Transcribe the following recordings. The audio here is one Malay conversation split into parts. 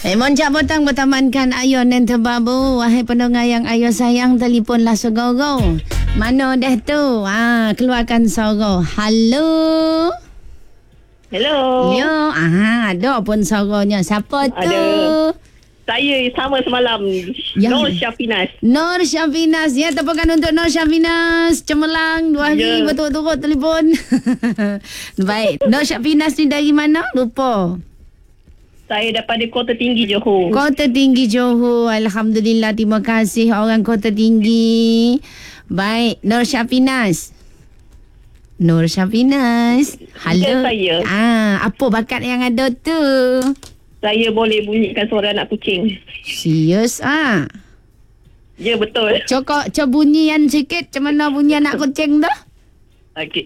Moncak botang bertamankan ayon dan terbabu. Wahai pendengar yang ayo sayang, telefonlah segoro. Mana dah tu? Keluarkan suara. Halo. Hello. Yo, ada pun suaranya. Siapa tu? Ada. Saya sama semalam. Ya. Nur Syafinas. Nur Syafinas. Ya, tepukan untuk Nur Syafinas. Cemerlang 2 hari berturut-turut telefon. Baik. Nur Syafinas ni dari mana? Lupa. Saya daripada Kota Tinggi, Johor. Kota Tinggi Johor. Alhamdulillah, terima kasih orang Kota Tinggi. Baik, Nur Syafinas. Nur Syafinas. Halo. Ya, saya. Apa bakat yang ada tu? Saya boleh bunyikan suara anak kucing. Serius Ya, betul. Cuba bunyian sikit. Macam mana bunyi anak kucing tu? Okey.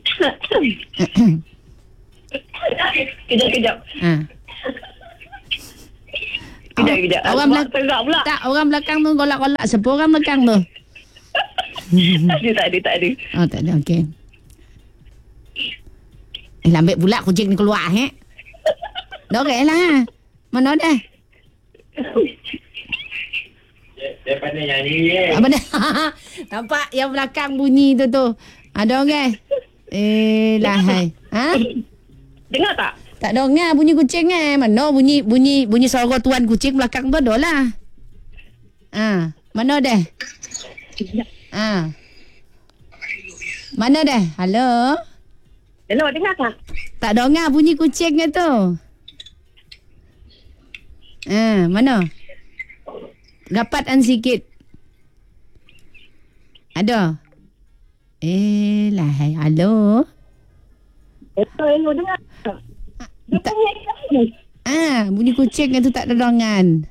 Kejap. Kejap. Orang belakang Tegak pula. Tak, orang belakang tu golak-golak. Siapa orang belakang tu? Tak ada. Oh, tak ada. Okey. Lambat pula kucing ni keluar, Dorek lah. Mana dah? Dia pandai nyanyi. Apa dah? Nampak yang belakang bunyi tu. Ada orang? Lahai. Dengar tak? Tak dengar bunyi kucing Mana bunyi suara tuan kucing belakang tu ada lah. Mana dah? Mana dah? Halo? Hello, dengar tak? Tak dengar bunyi kucingnya tu. Mana? Rapatan sikit. Ada? Lahai. Halo? Hello, dengar. Bunyi kucing tu tak ada dengan.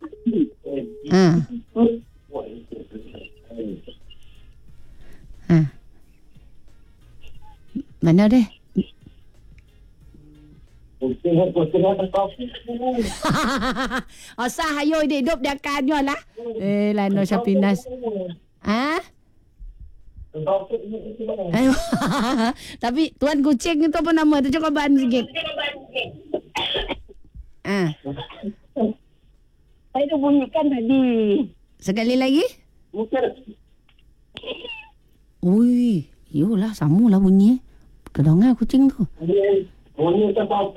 Mana dah? Osah hayo hidup dia kanyo lah. Lah Nur Syafinas. Tapi tuan kucing itu apa nama tu? Cuba bahan sikit. Saya dah bunyikan tadi. Sekali lagi? Bukan. Ui, yolah sama lah bunyi. Kedengar kucing tu. Bunyi apa?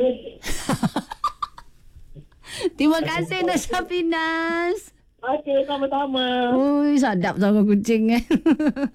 Terima kasih Nur Syafinas. Okey, sama-sama. Ui, sadap suara kucing